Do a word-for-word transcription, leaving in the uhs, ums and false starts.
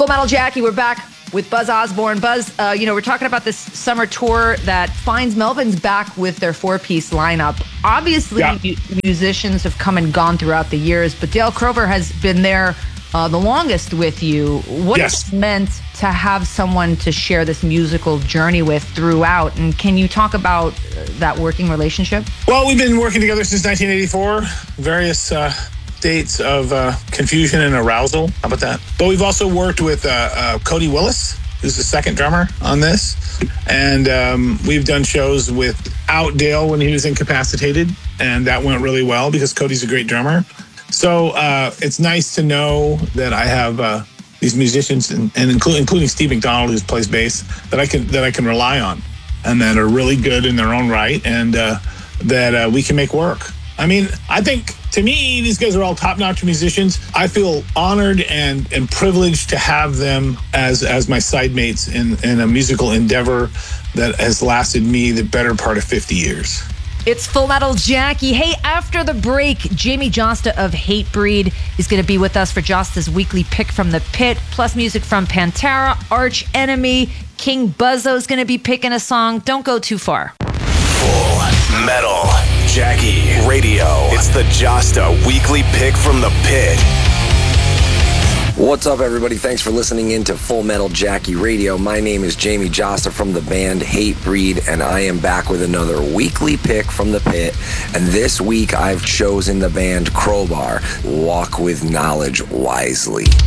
Full Metal Jackie, we're back with Buzz Osborne. Buzz, uh, you know, we're talking about this summer tour that finds Melvins back with their four-piece lineup. Obviously, yeah. mu- musicians have come and gone throughout the years, but Dale Crover has been there uh, the longest with you. What yes. has it meant to have someone to share this musical journey with throughout? And can you talk about uh, that working relationship? Well, we've been working together since nineteen eighty-four. Various uh, dates of uh, confusion and arousal. How about that? But we've also worked with uh, uh, Cody Willis, who's the second drummer on this. And um, we've done shows without Dale when he was incapacitated. And that went really well because Cody's a great drummer. So uh, it's nice to know that I have uh, these musicians, and, and including, including Steve McDonald, who plays bass, that I can that I can rely on, and that are really good in their own right, and uh, that uh, we can make work. I mean, I think, to me, these guys are all top-notch musicians. I feel honored and, and privileged to have them as as my side mates in, in a musical endeavor that has lasted me the better part of fifty years. It's Full Metal Jackie. Hey, after the break, Jamie Josta of Hatebreed is going to be with us for Josta's weekly pick from the pit, plus music from Pantera, Arch Enemy. King Buzzo is going to be picking a song. Don't go too far. Full Metal Jackie Radio. It's the Josta weekly pick from the pit. What's up, everybody? Thanks for listening in to Full Metal Jackie Radio. My name is Jamie Josta from the band Hatebreed, and I am back with another weekly pick from the pit. And this week, I've chosen the band Crowbar. Walk with knowledge wisely.